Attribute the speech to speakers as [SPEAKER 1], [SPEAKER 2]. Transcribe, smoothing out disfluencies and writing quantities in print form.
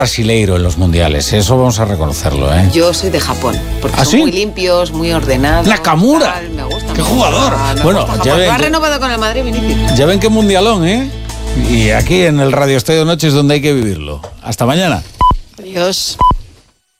[SPEAKER 1] brasileiro en los mundiales, eso vamos a reconocerlo, ¿eh?
[SPEAKER 2] Yo soy de Japón, porque
[SPEAKER 1] ¿Ah,
[SPEAKER 2] son
[SPEAKER 1] sí?
[SPEAKER 2] muy limpios, muy ordenados.
[SPEAKER 1] Nakamura.
[SPEAKER 2] Tal, me gusta.
[SPEAKER 1] ¡Qué
[SPEAKER 2] me
[SPEAKER 1] jugador!
[SPEAKER 2] gusta, me
[SPEAKER 1] Bueno,
[SPEAKER 2] gusta.
[SPEAKER 1] ya ven,
[SPEAKER 2] Ha renovado con el Madrid, Vinicius.
[SPEAKER 1] Ya ven qué mundialón, ¿eh? Y aquí en el Radio Estadio Noche es donde hay que vivirlo. Hasta mañana.
[SPEAKER 2] Adiós.